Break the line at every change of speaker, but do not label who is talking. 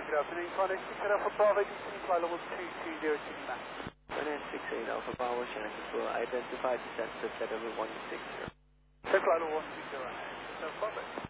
Good afternoon, Connex. Pick up for Bravo, descending flight level 220 to Max.
168 Alpha Bravo, Shannon will identify the sensor set over 160.
Flight level 160, so Bravo.